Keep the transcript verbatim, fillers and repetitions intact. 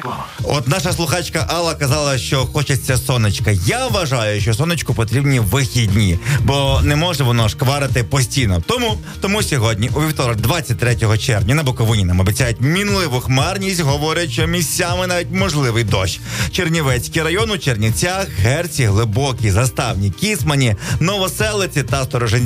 Реклама. От наша слухачка Алла казала, що хочеться сонечка. Я вважаю, що сонечку потрібні вихідні, бо не може воно шкварити постійно. Тому, тому сьогодні, у вівторок, двадцять третього червня, на Буковині нам обіцяють мінливу хмарність, говорять, що місцями навіть можливий дощ. Чернівецький район у Чернівцях, Герці, Глибокій, Заставні, Кісмані, Новоселиці та Сторожинці